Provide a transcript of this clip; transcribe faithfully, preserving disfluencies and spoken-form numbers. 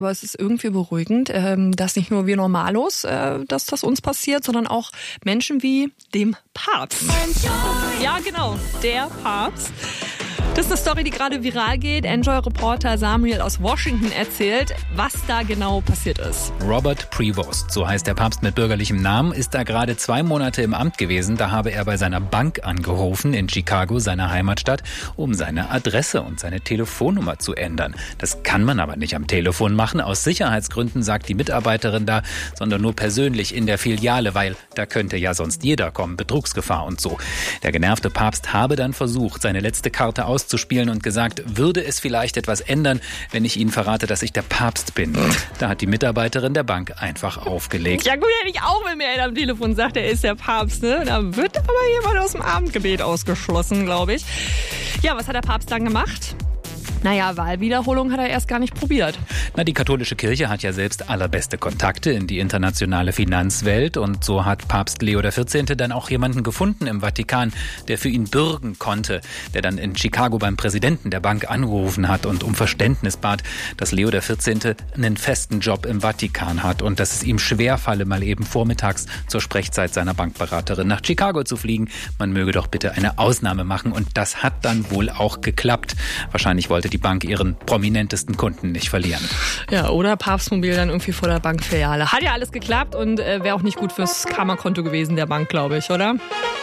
Aber es ist irgendwie beruhigend, dass nicht nur wir Normalos, dass das uns passiert, sondern auch Menschen wie dem Papst. Ja, genau, der Papst. Das ist eine Story, die gerade viral geht. Enjoy-Reporter Samuel aus Washington erzählt, was da genau passiert ist. Robert Prevost, so heißt der Papst mit bürgerlichem Namen, ist da gerade zwei Monate im Amt gewesen. Da habe er bei seiner Bank angerufen in Chicago, seiner Heimatstadt, um seine Adresse und seine Telefonnummer zu ändern. Das kann man aber nicht am Telefon machen, aus Sicherheitsgründen, sagt die Mitarbeiterin da, sondern nur persönlich in der Filiale, weil da könnte ja sonst jeder kommen, Betrugsgefahr und so. Der genervte Papst habe dann versucht, seine letzte Karte auszuspielen und gesagt, würde es vielleicht etwas ändern, wenn ich Ihnen verrate, dass ich der Papst bin. Da hat die Mitarbeiterin der Bank einfach aufgelegt. Ja gut, hätte ich auch, wenn mir einer am Telefon sagt, er ist der Papst. Ne? Da wird aber jemand aus dem Abendgebet ausgeschlossen, glaube ich. Ja, was hat der Papst dann gemacht? Naja, Wahlwiederholung hat er erst gar nicht probiert. Na, die katholische Kirche hat ja selbst allerbeste Kontakte in die internationale Finanzwelt. Und so hat Papst Leo der vierzehnte dann auch jemanden gefunden im Vatikan, der für ihn bürgen konnte, der dann in Chicago beim Präsidenten der Bank angerufen hat und um Verständnis bat, dass Leo der vierzehnte einen festen Job im Vatikan hat und dass es ihm schwerfalle, mal eben vormittags zur Sprechzeit seiner Bankberaterin nach Chicago zu fliegen. Man möge doch bitte eine Ausnahme machen. Und das hat dann wohl auch geklappt. Wahrscheinlich wollte die Bank ihren prominentesten Kunden nicht verlieren. Ja, oder Papstmobil dann irgendwie vor der Bankfiliale. Hat ja alles geklappt und äh, wäre auch nicht gut fürs Karma-Konto gewesen der Bank, glaube ich, oder?